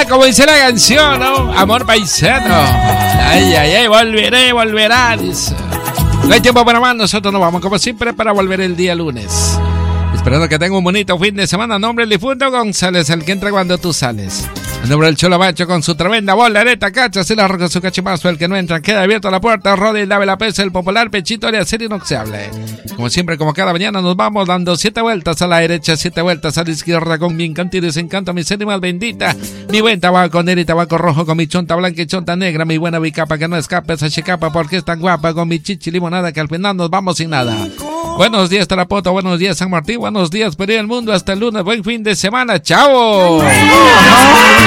como dice la canción, ¿no? Amor paisano. Ay, ay, ay, volverá, dice. No hay tiempo para más, nosotros nos vamos como siempre para volver el día lunes. Esperando que tenga un bonito fin de semana. Nombre del difunto González, el que entra cuando tú sales. El nombre del Cholo Macho con su tremenda bolareta, cachas y la con su cachimazo. El que no entra, queda abierto la puerta. Rode y lave la pesa, el popular pechito de acero inoxidable. Como siempre, como cada mañana, nos vamos dando 7 vueltas a la derecha, 7 vueltas a la izquierda con mi encanto y desencanto, mi séptima bendita. Mi buen tabaco negro y tabaco rojo con mi chonta blanca y chonta negra. Mi buena bicapa que no escapa esa chicapa porque es tan guapa con mi chichi limonada que al final nos vamos sin nada. Buenos días, Tarapoto. Buenos días, San Martín. Buenos días, Perú del Mundo. Hasta el lunes. Buen fin de semana. ¡Chao!